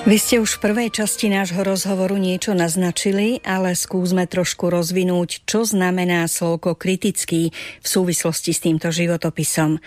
Vy ste už v prvej časti nášho rozhovoru niečo naznačili, ale skúsme trošku rozvinúť, čo znamená slovko kritický v súvislosti s týmto životopisom.